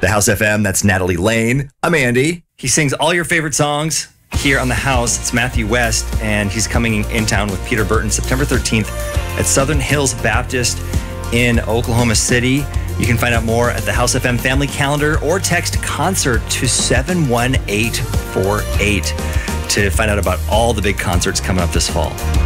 The House FM, that's Natalie Lane. I'm Andy. He sings all your favorite songs here on The House. It's Matthew West, and he's coming in town with Peter Burton September 13th at Southern Hills Baptist in Oklahoma City. You can find out more at the House FM family calendar or text concert to 71848 to find out about all the big concerts coming up this fall.